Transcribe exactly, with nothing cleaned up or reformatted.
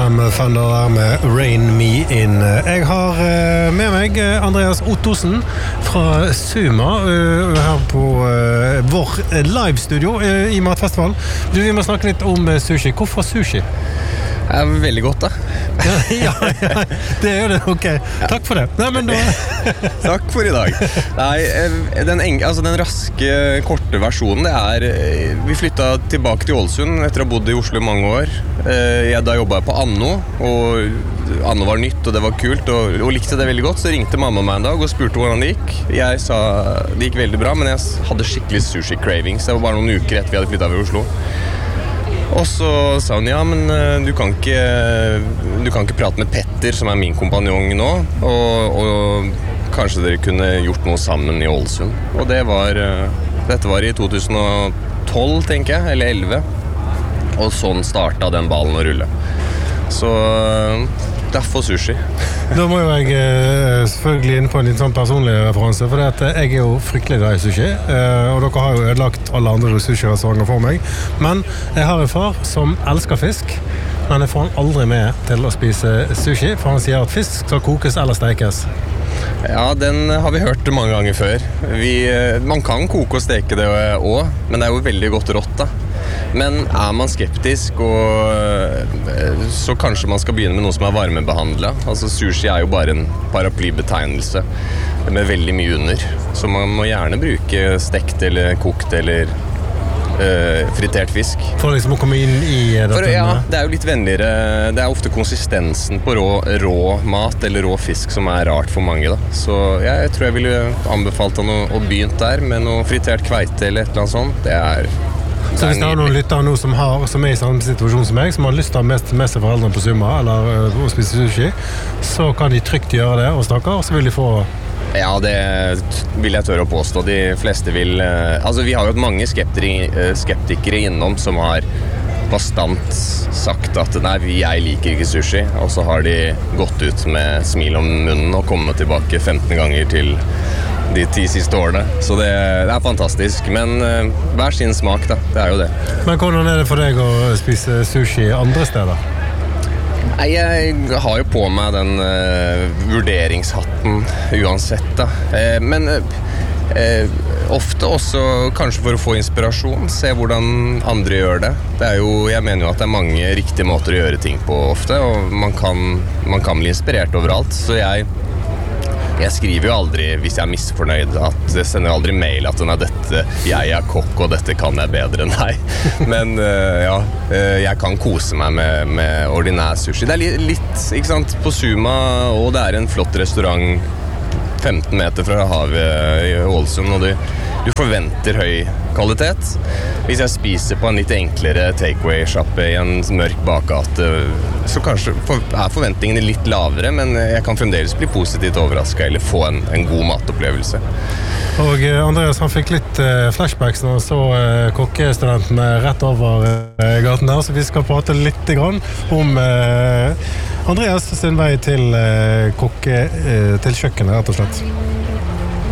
Fem Thunder der med Rain Me In. Jeg har med meg Andreas Ottosen fra Suma her på vår live-studio i Matfestival. Du, vi må snakke litt om sushi. Hvorfor sushi? Det er veldig godt da. ja, ja, det er det, ok. Takk for det. Nei, men da... Takk for i dag. Nei, den, eng, altså den raske, korte versjonen, det er... Vi flyttet tilbake til Ålesund etter å ha bodd i Oslo i mange år. Jeg, da jobbet jeg på Anno, og Anno var nytt, og det var kult, og, og likte det veldig godt. Så ringte mamma meg en dag og spurte hvordan det gikk. Jeg sa det gikk veldig bra, men jeg hadde skikkelig sushi-cravings. Det var bare noen uker etter vi hadde flyttet over Oslo. Og så sa hun, ja, men du kan ikke, du kan ikke prate med Petter, som er min kompanjong nå, og, og kanskje dere kunne gjort noe sammen i Ålesund. Og det var, dette var i to tusen og tolv, tenker jeg, eller elleve. Og sånn startet den ballen å rulle. Så derfor sushi. Da må jo jeg eh, selvfølgelig inn på en litt sånn personlig referanse, for at jeg er jo fryktelig glad i sushi, eh, og dere har jo ødelagt alle andre sushi-restauranter for meg. Men jeg har en far som elsker fisk, men jeg får han aldri med til å spise sushi, for han sier at fisk skal kokes eller stekes. Ja, den har vi hørt mange ganger før. Vi, man kan koke og steke det også, men det er jo veldig godt rått da. Men er man skeptisk, og, så kanskje man skal begynne med noe som er varmebehandlet. Altså sushi er jo bare en paraplybetegnelse med veldig mye under. Så man må gjerne bruke stekt eller kokt eller uh, fritert fisk. For liksom å komme inn i dette? For, ja, det er jo litt vennligere. Det er ofte konsistensen på rå, rå mat eller rå fisk som er rart for mange da. Så ja, jeg tror jeg ville anbefalt han å, å begynne der med noe fritert kveite eller et eller annet sånt. Det er... Så hvis det er noen lyttere nå som, har, som er i samme situasjon som meg, som har lyst til å ha mest med seg foreldrene på Suma eller uh, å spise sushi, så kan de trygt gjøre det og snakke, og så vil de få... Ja, det vil jeg tørre å påstå. De fleste vil... Uh, altså, vi har jo hatt mange skeptikere, skeptikere innom som har bastant sagt at nei, jeg liker ikke sushi, og så har de gått ut med smil om munnen og kommet tilbake femten ganger til de ti siste årene. Så det, det er fantastisk. Men uh, hver sin smak da, det er jo det. Men hvordan er det for deg å spise sushi andre steder? Nei, jeg har jo på meg den uh, vurderingshatten uansett da. Uh, men uh, ofte også kanskje for å få inspirasjon, se hvordan andre gjør det. Det er jo, jeg mener jo at det er mange riktige måter å gjøre ting på ofte, og man kan, man kan bli inspirert overalt. Så jeg Jeg skriver jo aldri, hvis jeg er misfornøyd, at jeg sender aldri mail at den er dette, jeg er kokk og dette kan jeg bedre enn deg. Men uh, ja, uh, jeg kan kose meg med, med ordinær sushi. Det er litt, ikke sant, på Suma, og det er en flott restaurant femten meter fra havet i Ålesund, og du, du forventer høy kvalitet. Hvis jeg spiser på en litt enklere takeaway-sjappe i en mørk bakgate, så kanskje er forventningene litt lavere, men jeg kan fremdeles bli positivt overrasket eller få en, en god matopplevelse. Og Andreas, han fikk litt uh, flashbacks når han så uh, kokkestudentene rett over uh, gaten der, så vi skal prate litt grann om uh, Andreas sin vei til uh, kokke, uh, til kjøkkenet, rett og slett.